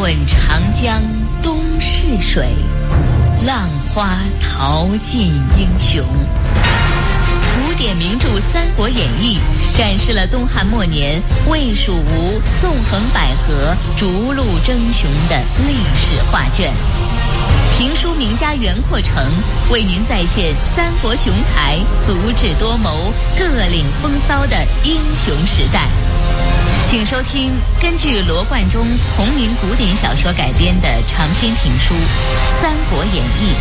滚长江东逝水，浪花淘尽英雄。古典名著《三国演义》展示了东汉末年魏蜀吴纵横捭阖、逐鹿争雄的历史画卷。评书名家袁阔成为您再现三国雄才足智多谋、各领风骚的英雄时代。请收听根据罗贯中同名古典小说改编的长篇评书《三国演义》。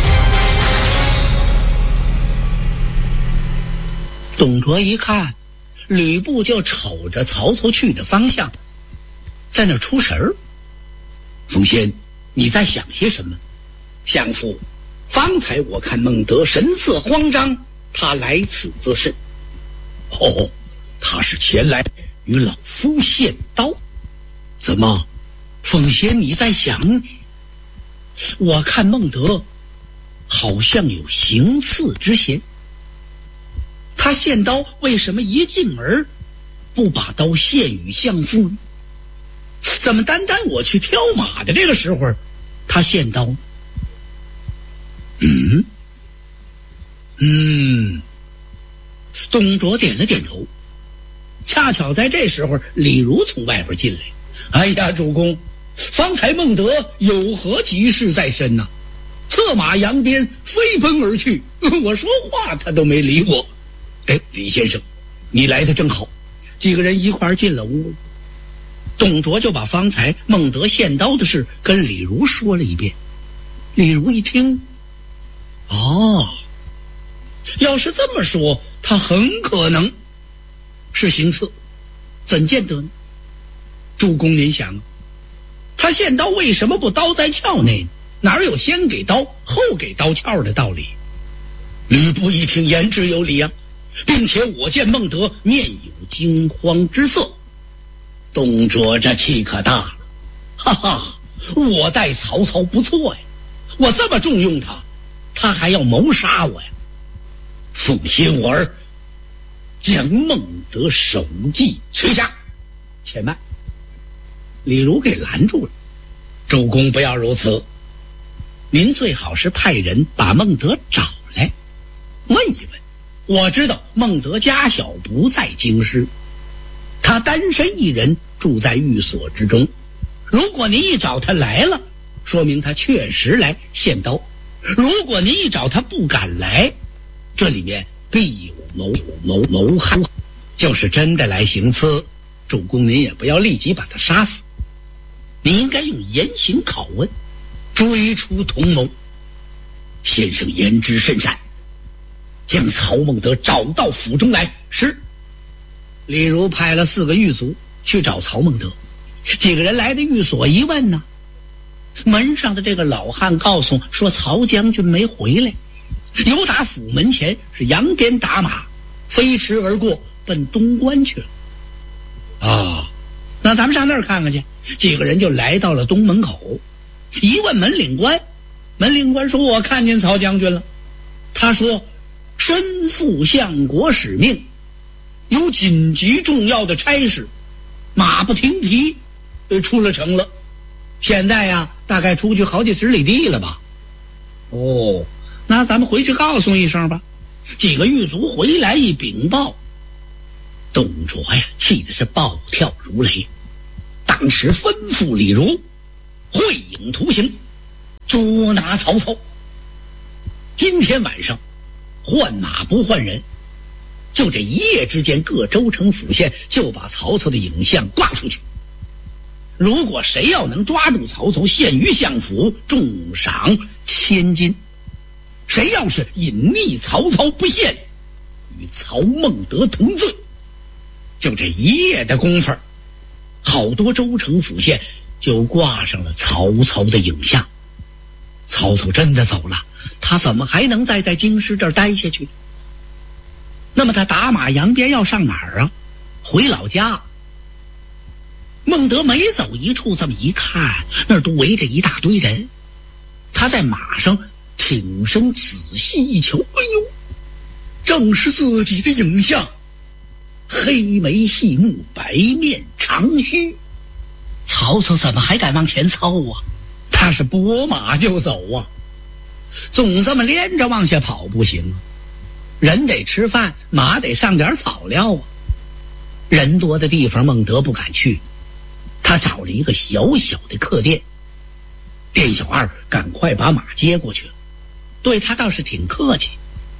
董卓一看，吕布就瞅着曹操去的方向，在那出神儿。奉先，你在想些什么？相父，方才我看孟德神色慌张，他来此自甚。哦，他是前来与老夫献刀。怎么，奉先你在想？我看孟德好像有行刺之嫌。他献刀为什么一进门不把刀献与相父呢？怎么单我去挑马的这个时候他献刀呢？董卓点了点头。恰巧在这时候李儒从外边进来。哎呀，主公，方才孟德有何急事在身呢？策马扬鞭飞奔而去，我说话他都没理我。哎，李先生，你来得正好。几个人一块儿进了屋。董卓就把方才孟德献刀的事跟李儒说了一遍。李儒一听，要是这么说，他很可能是行刺，怎见得呢？主公您想，他献刀为什么不刀在鞘内？哪有先给刀后给刀鞘的道理？吕布一听，言之有理啊，并且我见孟德面有惊慌之色。董卓这气可大了，哈哈，我待曹操不错呀，我这么重用他，他还要谋杀我呀。奉先我儿将孟德首级取下。且慢，李儒给拦住了。主公不要如此，您最好是派人把孟德找来问一问。我知道孟德家小不在京师，他单身一人住在寓所之中。如果您一找他来了，说明他确实来献刀；如果您一找他不敢来，这里面必有谋害，就是真的来行刺。主公您也不要立即把他杀死，你应该用严刑拷问，追出同谋。先生言之甚善，将曹孟德找到府中来。是。李儒派了4个狱卒去找曹孟德。几个人来的寓所一问呢，门上的这个老汉告诉说曹将军没回来，由打府门前是扬鞭打马，飞驰而过，奔东关去了。那咱们上那儿看看去。几个人就来到了东门口，一问门领官，门领官说我看见曹将军了。他说身负相国使命，有紧急重要的差事，马不停蹄出了城了。现在呀，大概出去好几十里地了吧。那咱们回去告诉一声吧。几个狱卒回来一禀报，董卓呀气的是暴跳如雷，当时吩咐李儒会影图形，捉拿曹操。今天晚上换马不换人，就这一夜之间，各州城府县就把曹操的影像挂出去。如果谁要能抓住曹操，献于相府，重赏1000金。谁要是隐匿曹操不献，与曹孟德同罪。就这一夜的功夫，好多州城府县就挂上了曹操的影像。曹操真的走了，他怎么还能再在京师这儿待下去？那么他打马扬鞭要上哪儿啊？回老家。孟德每走一处，这么一看，那儿都围着一大堆人。他在马上挺身仔细一瞧，哎呦，正是自己的影像，黑眉细目，白面长须， 曹操怎么还敢往前凑啊？他是拨马就走啊，总这么连着往下跑不行啊，人得吃饭，马得上点草料啊。人多的地方孟德不敢去，他找了一个小小的客店，店小二赶快把马接过去了，对他倒是挺客气。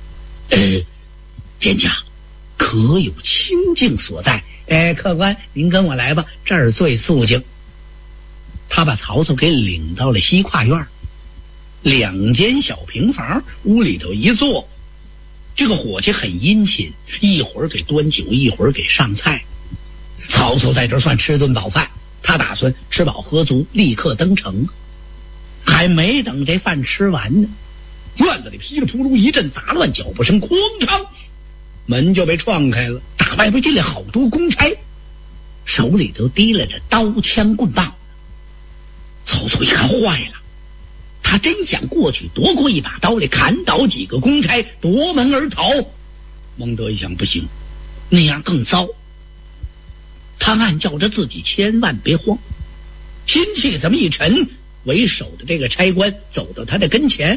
店家可有清净所在？客官您跟我来吧，这儿最肃静。他把曹操给领到了西跨院，2间小平房，屋里头一坐，这个伙计很殷勤，一会儿给端酒，一会儿给上菜。曹操在这算吃顿饱饭，他打算吃饱喝足，立刻登城。还没等这饭吃完呢，院子里噼里扑噜一阵杂乱，脚步声哐当，门就被撞开了，打外边进来好多公差，手里头提拉着刀枪棍棒。曹操一看坏了，他真想过去夺过一把刀来砍倒几个公差，夺门而逃。孟德一想不行，那样更糟。他暗叫着自己千万别慌，心气这么一沉，为首的这个差官走到他的跟前，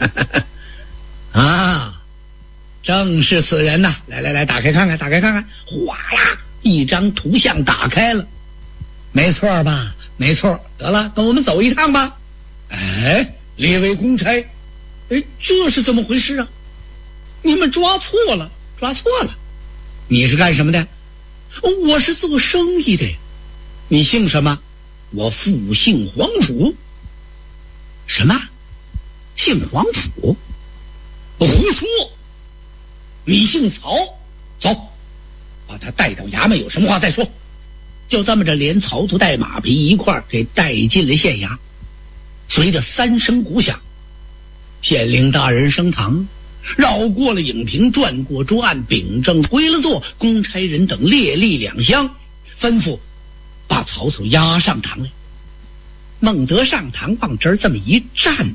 啊，正是此人呐！来，打开看看，打开看看，哗啦，一张图像打开了，没错吧？没错，得了，跟我们走一趟吧。列位公差，这是怎么回事啊？你们抓错了。你是干什么的？我是做生意的。你姓什么？我父姓黄甫。什么？姓黄甫？胡说！你姓曹，走，把他带到衙门，有什么话再说。就这么着，连曹操带马匹一块儿给带进了县衙。随着3声鼓响，县令大人升堂，绕过了影屏，转过桌案，秉正归了座，公差人等列立2厢，吩咐把曹操押上堂来。孟德上堂往这儿这么一站，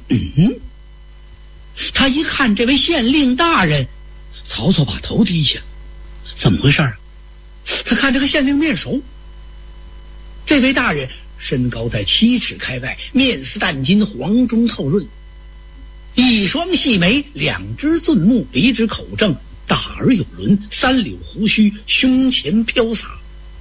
他一看这位县令大人，曹操把头低下，怎么回事啊？他看这个县令面熟，这位大人身高在7尺开外，面似淡金，黄中透润，一双细眉，2只俊目，鼻直口正，大而有轮，3绺胡须，胸前飘洒。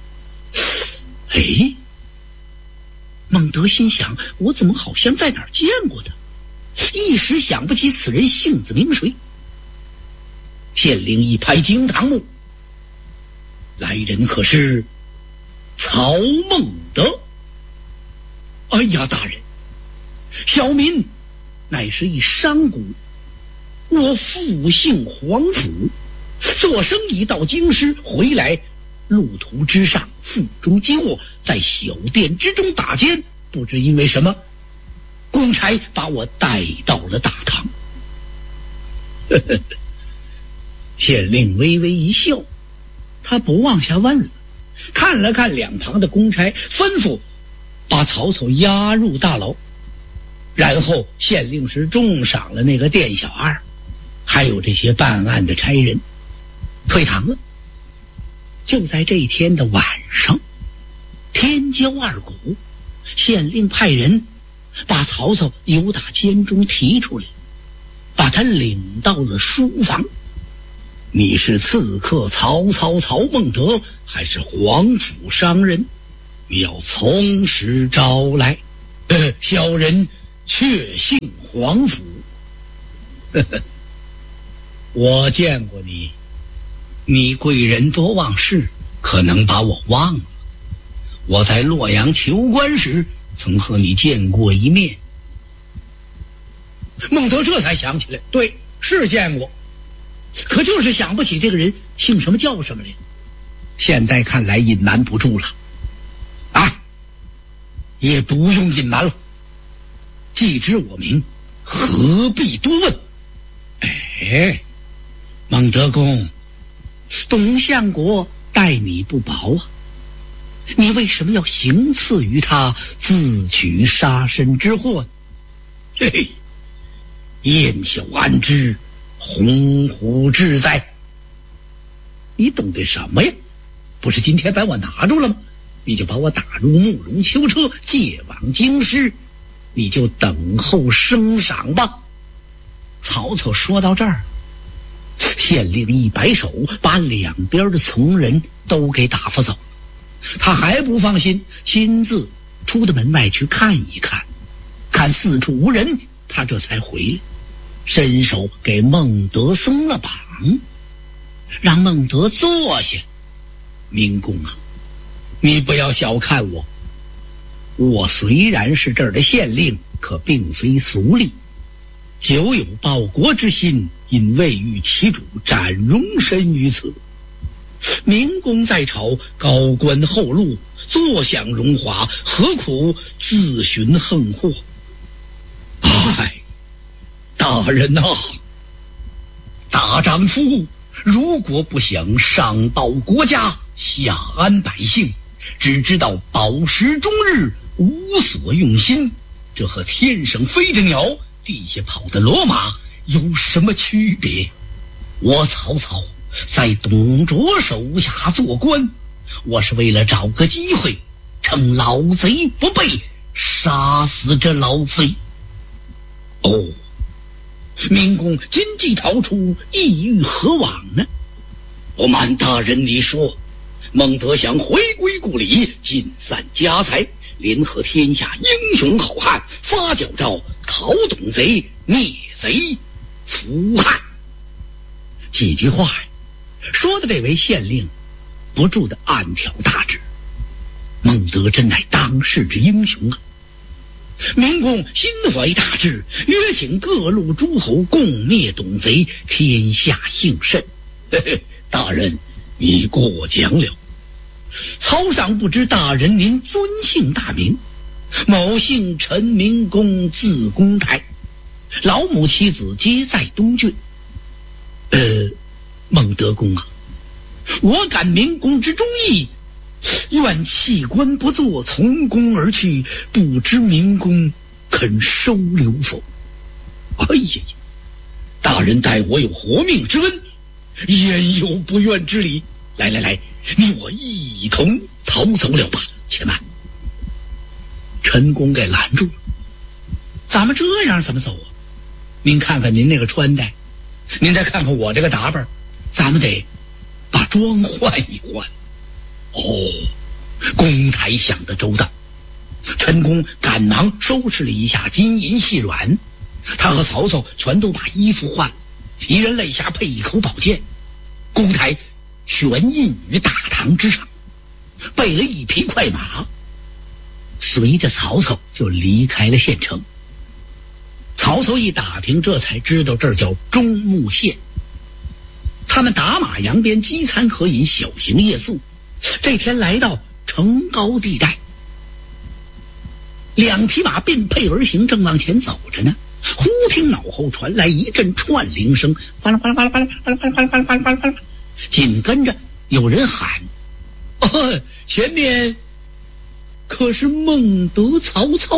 孟德心想，我怎么好像在哪儿见过他，一时想不起此人姓字名谁。县令一拍惊堂木，来人可是曹孟德。哎呀，大人，小民乃是一商贾，我父姓黄甫，做生意到京师回来，路途之上腹中饥饿，在小店之中打尖，不知因为什么，公差把我带到了大堂。县令微微一笑，他不往下问了，看了看两旁的公差，吩咐把曹操押入大牢。然后县令是重赏了那个店小二，还有这些办案的差人，退堂了。就在这一天的晚上，天交2鼓，县令派人把曹操由打监中提出来，把他领到了书房。你是刺客曹孟德，还是黄甫商人？你要从实招来。小人确姓黄甫。我见过你，你贵人多忘事，可能把我忘了。我在洛阳求官时曾和你见过一面。孟德这才想起来，对，是见过，可就是想不起这个人姓什么叫什么来。现在看来隐瞒不住了啊，也不用隐瞒了，既知我名，何必多问。孟德公，董相国待你不薄啊，你为什么要行刺于他，自取杀身之祸？燕小安之，鸿鹄志在。你懂得什么呀？不是今天把我拿住了吗？ 你就把我打入木龙囚车，借往京师，你就等候升赏吧。曹操说到这儿，县令一摆手，把两边的从人都给打发走了。他还不放心，亲自出到门外去看一看，看四处无人，他这才回来，伸手给孟德松了绑，让孟德坐下。明公啊，你不要小看我，我虽然是这儿的县令，可并非俗吏，久有报国之心，因未遇其主，暂容身于此。明公在朝，高官厚禄，坐享荣华，何苦自寻横祸？哎，大人啊，大丈夫如果不想上报国家，下安百姓，只知道饱食终日，无所用心，这和天上飞着鸟，地下跑的骡马有什么区别？我曹操在董卓手下做官，我是为了找个机会，趁老贼不备，杀死这老贼。哦，明公今既逃出，意欲何往呢？不瞒大人你说，孟德想回归故里，尽散家财，联合天下英雄好汉，发矫诏讨董贼，灭贼除汉。几句话说的这位县令不住的暗挑大指，孟德真乃当世之英雄啊！明公心怀大志，约请各路诸侯共灭董贼，天下幸甚。嘿嘿，大人你过奖了。曹尚不知大人您尊姓大名？某姓陈，明公，字公台，老母妻子皆在东郡。孟德公啊，我感明公之忠义，愿弃官不做，从公而去，不知明公肯收留否？哎呀呀，大人待我有活命之恩，焉有不愿之理？来来来，你我一同逃走了吧。且慢，陈公给拦住了。咱们这样怎么走啊？您看看您那个穿戴，您再看看我这个打扮，咱们得把妆换一换。哦，公台想得周到。陈公赶忙收拾了一下金银细软，他和曹操全都把衣服换了，一人肋下配一口宝剑。公台悬印于大堂之上，备了一匹快马，随着曹操就离开了县城。曹操一打听，这才知道这儿叫中牟县。他们打马扬鞭，饥餐渴饮，小行夜宿。这天来到城高地带，两匹马并辔而行，正往前走着呢，忽听脑后传来一阵串铃声，哗啦哗啦哗啦哗啦哗啦哗啦哗啦哗啦哗啦哗啦，紧跟着有人喊：“哦，前面可是孟德曹操？”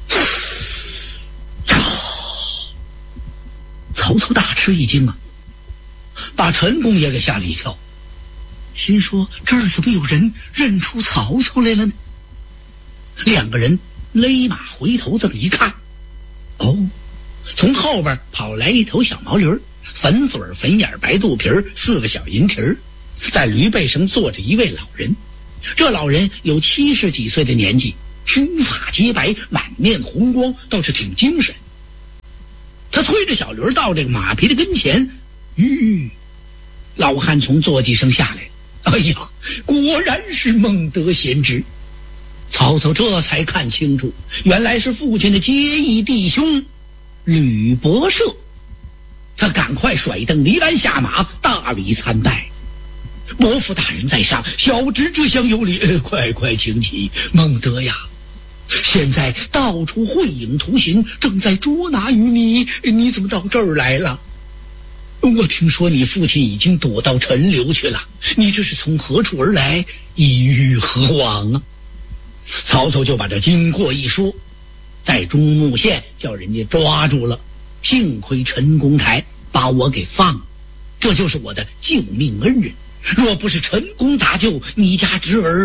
曹操大吃一惊啊，把陈公也给吓了一跳，心说这儿怎么有人认出曹操来了呢？两个人勒马回头这么一看，哦，从后边跑来一头小毛驴，粉嘴粉眼白肚皮，四个小银蹄儿，在驴背上坐着一位老人。这老人有70几岁的年纪，须发皆白，满面红光，倒是挺精神。他推着小驴到这个马匹的跟前，老汉从坐骑上下来，哎呀，果然是孟德贤侄。曹操这才看清楚，原来是父亲的结义弟兄吕伯奢。他赶快甩蹬离鞍下马，大礼参拜：“伯父大人在上，小侄这厢有礼。快快请起。孟德呀，现在到处绘影图形，正在捉拿于你，你怎么到这儿来了？我听说你父亲已经躲到陈留去了，你这是从何处而来，意欲何往啊？”曹操就把这经过一说，在中牟县叫人家抓住了，幸亏陈公台把我给放了，这就是我的救命恩人。若不是陈公搭救，你家侄儿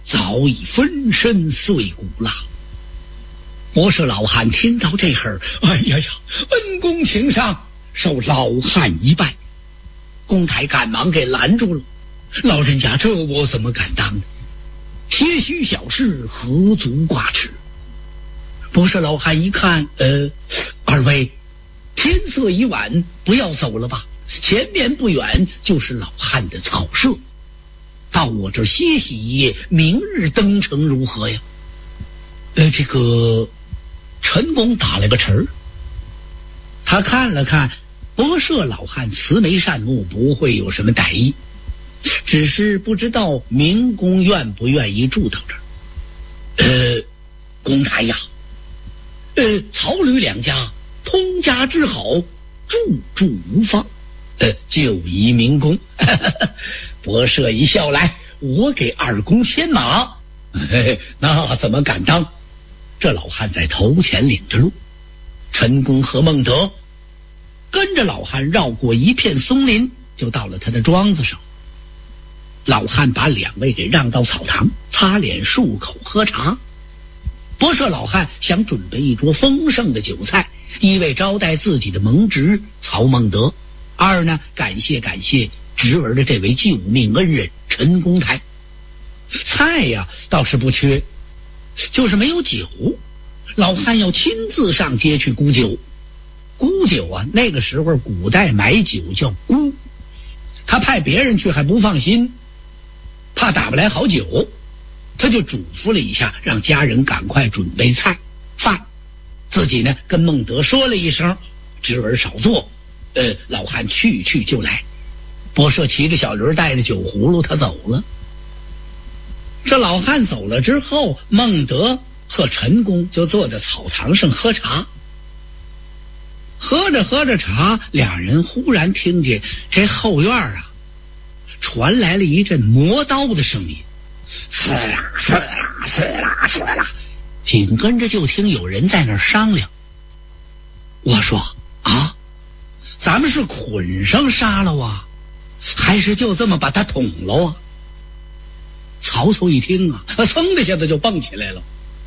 早已粉身碎骨了。博士老汉听到这会儿，哎呀呀，恩公请上，受老汉一拜。公台赶忙给拦住了，老人家，这我怎么敢当呢？些许小事，何足挂齿。博士老汉一看，二位，天色已晚，不要走了吧？前面不远就是老汉的草舍，到我这儿歇息一夜，明日登城如何呀？这个陈公打了个词儿，他看了看博社老汉慈眉善目，不会有什么歹意，只是不知道明公愿不愿意住到这儿。公台呀，曹吕两家通家之好，住无妨。就依明公。博社一笑来，我给二公牵马。那怎么敢当？这老汉在头前领着路，陈公和孟德跟着老汉绕过一片松林，就到了他的庄子上。老汉把两位给让到草堂，擦脸漱口喝茶。博社老汉想准备一桌丰盛的酒菜，一为招待自己的盟侄曹孟德，二呢感谢侄儿的这位救命恩人陈公台。菜呀倒是不缺，就是没有酒。老汉要亲自上街去沽酒。沽酒啊，那个时候古代买酒叫沽，他派别人去还不放心，怕打不来好酒，他就嘱咐了一下，让家人赶快准备菜饭，自己呢跟孟德说了一声，侄儿少做，老汉去就来。博社骑着小驴带着酒葫芦，他走了。这老汉走了之后，孟德和陈公就坐在草堂上喝茶。喝着茶，两人忽然听见这后院啊传来了一阵磨刀的声音，刺啦刺啦刺啦刺啦，紧跟着就听有人在那儿商量。我说啊，咱们是捆上杀了啊，还是就这么把他捅了啊？曹操一听啊，噌的一下子就蹦起来了。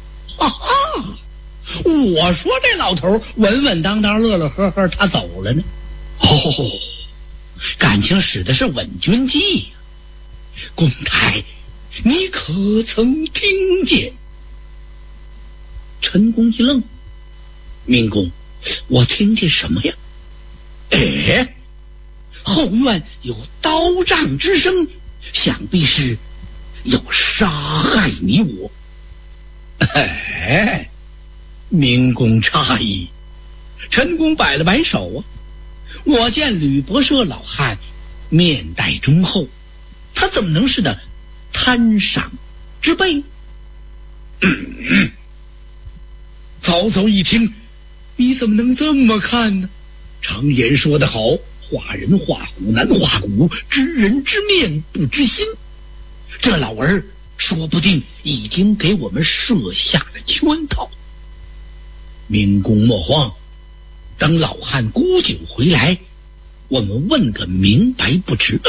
我说这老头稳稳当当乐乐呵呵，他走了呢。感情使的是稳军计呀。公台，你可曾听见？陈公一愣，明公，我听见什么呀？后院有刀杖之声，想必是要杀害你我。明公诧异。陈公摆了摆手啊，我见吕博社老汉面带忠厚，他怎么能是那贪赏之辈？曹操一听，你怎么能这么看呢？常言说得好，画人画虎难画骨，知人知面不知心。这老儿说不定已经给我们设下了圈套。明公莫慌，等老汉沽酒回来，我们问个明白不迟。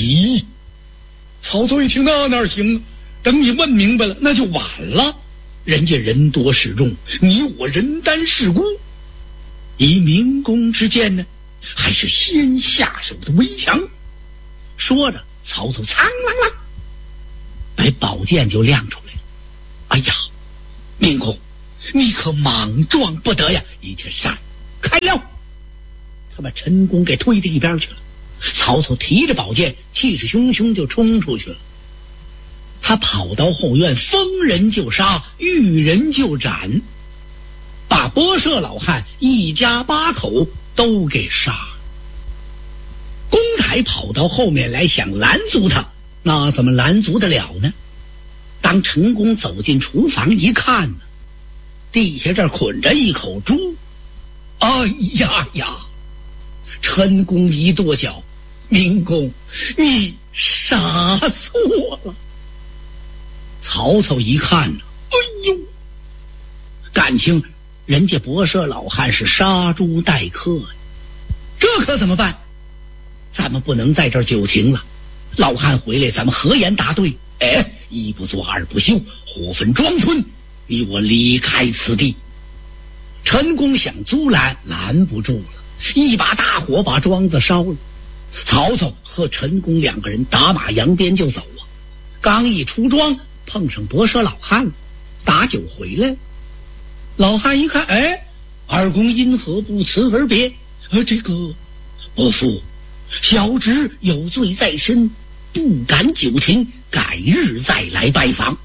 曹操一听，那哪行啊？等你问明白了，那就晚了。人家人多势众，你我人单势孤，以明公之见呢，还是先下手的为强。说着，曹操苍啷啷把宝剑就亮出来了。哎呀，明公，你可莽撞不得呀！一切闪开了！他把陈宫给推到一边去了。曹操提着宝剑，气势汹汹就冲出去了。他跑到后院，逢人就杀，遇人就斩，把博社老汉一家8口都给杀了。公台跑到后面来想拦阻他，那怎么拦阻得了呢？当陈宫走进厨房一看呢，地下这捆着一口猪。哎呀呀！陈宫一跺脚，明公，你杀错了。曹操一看呢，哎呦，感情人家博社老汉是杀猪待客呀，这可怎么办？咱们不能在这儿久停了，老汉回来咱们何言答对？ 一不做二不休，火焚庄村，你我离开此地。陈宫想阻拦，拦不住了，一把大火把庄子烧了。曹操和陈宫两个人打马扬鞭就走啊，刚一出庄碰上伯奢老汉了，打酒回来。老汉一看，二公因何不辞而别？这个伯父，小侄有罪在身，不敢久停，改日再来拜访。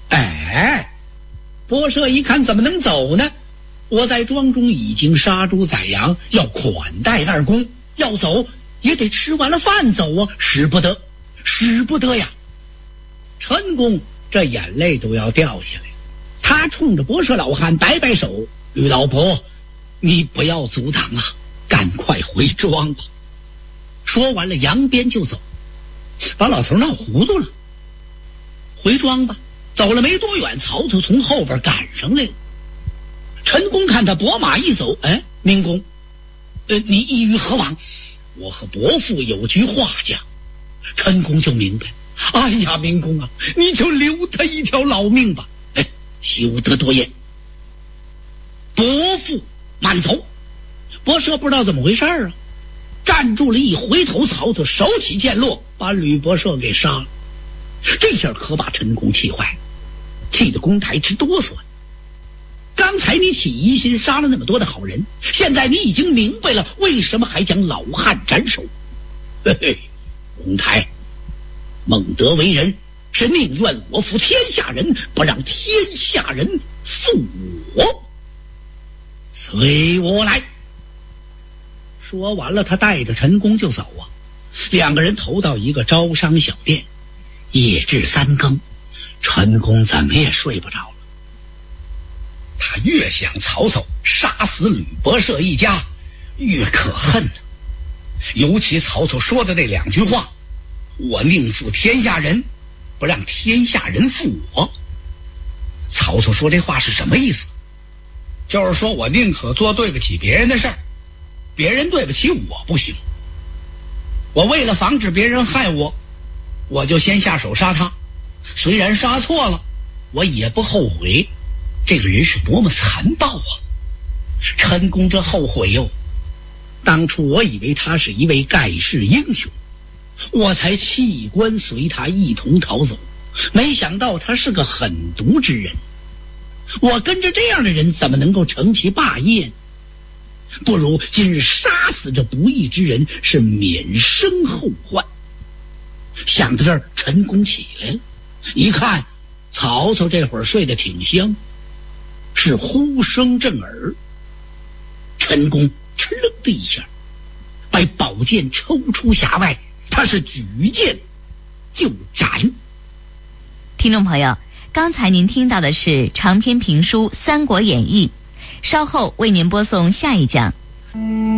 伯奢一看，怎么能走呢？我在庄中已经杀猪宰羊，要款待二公，要走也得吃完了饭走啊，使不得呀。陈公这眼泪都要掉下来，他冲着伯奢老汉摆摆手，吕老伯，你不要阻挡了，赶快回庄吧。说完了扬鞭就走，把老头闹糊涂了。回庄吧，走了没多远，曹操从后边赶上来了。陈宫看他拨马一走，明公，你意欲何往？我和伯父有句话讲。陈宫就明白，哎呀，明公啊，你就留他一条老命吧。休得多言。伯父慢走。伯奢不知道怎么回事啊，站住了，一回头，曹操手起剑落，把吕伯奢给杀了。这下可把陈宫气坏了，气得公台直哆嗦。刚才你起疑心，杀了那么多的好人，现在你已经明白了，为什么还将老汉斩首？公台，孟德为人是宁愿我负天下人，不让天下人负我。随我来。说完了，他带着陈宫就走啊。两个人投到一个招商小店，夜至3更，陈宫怎么也睡不着了。他越想曹操杀死吕伯奢一家，越可恨了。尤其曹操说的那2句话，我宁负天下人，不让天下人负我。曹操说这话是什么意思？就是说我宁可做对不起别人的事儿，别人对不起我不行。我为了防止别人害我，我就先下手杀他，虽然杀错了，我也不后悔。这个人是多么残暴啊！陈宫这后悔哟，当初我以为他是一位盖世英雄，我才弃官随他一同逃走，没想到他是个狠毒之人。我跟着这样的人怎么能够成其霸业呢？不如今日杀死这不义之人，是免生后患。想到这儿，陈宫起来了，一看曹操这会儿睡得挺香，是呼声震耳。陈宫哧楞的一下把宝剑抽出匣外，他是举剑就斩。 听众朋友，刚才您听到的是长篇评书《三国演义》，稍后为您播送下一讲。